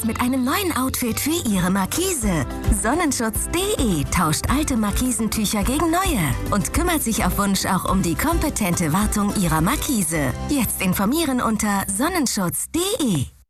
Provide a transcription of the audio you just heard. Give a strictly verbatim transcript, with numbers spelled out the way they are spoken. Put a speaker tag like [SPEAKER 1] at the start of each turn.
[SPEAKER 1] jetzt mit einem neuen Outfit für Ihre Markise. Sonnenschutz punkt de tauscht alte Markisentücher gegen neue und kümmert sich auf Wunsch auch um die kompetente Wartung Ihrer Markise. Jetzt informieren unter sonnenschutz punkt de.